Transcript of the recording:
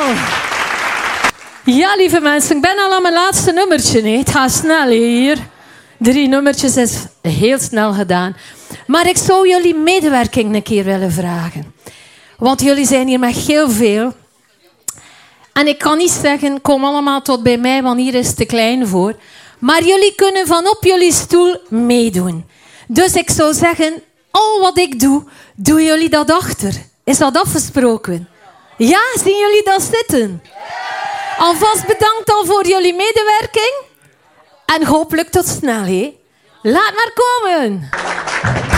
Ja, lieve mensen, ik ben al aan mijn laatste nummertje. Hè. Het gaat snel hier. 3 nummertjes is heel snel gedaan. Maar ik zou jullie medewerking een keer willen vragen. Want jullie zijn hier met heel veel. En ik kan niet zeggen, kom allemaal tot bij mij, want hier is het te klein voor. Maar jullie kunnen van op jullie stoel meedoen. Dus ik zou zeggen, al wat ik doe, doen jullie dat achter. Is dat afgesproken? Ja, zien jullie dat zitten? Alvast bedankt al voor jullie medewerking. En hopelijk tot snel, hè? Laat maar komen.